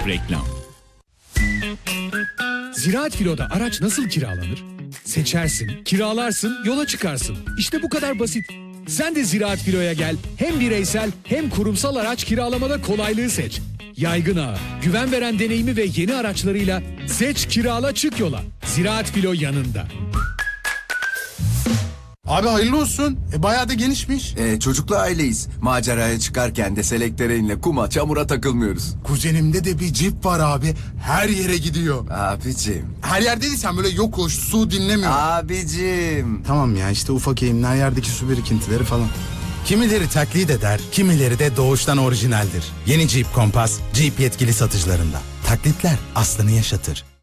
Reklam. Ziraat Filo'da araç nasıl kiralanır? Seçersin, kiralarsın, yola çıkarsın. İşte bu kadar basit. Sen de Ziraat Filo'ya gel. Hem bireysel hem kurumsal araç kiralamada kolaylığı seç. Yaygın ağı, güven veren deneyimi ve yeni araçlarıyla seç, kirala, çık yola. Ziraat Filo yanında. Abi hayırlı olsun. Bayağı da genişmiş. Çocuklu aileyiz. Maceraya çıkarken de selektöreinle kuma, çamura takılmıyoruz. Kuzenimde de bir cip var abi. Her yere gidiyor. Abicim. Her yerdeysen böyle yokuş, su dinlemiyor. Abicim. Tamam ya işte ufak eğimler, yerdeki su birikintileri falan. Kimileri taklit eder, kimileri de doğuştan orijinaldir. Yeni Jeep Compass, Jeep yetkili satıcılarında. Taklitler aslını yaşatır.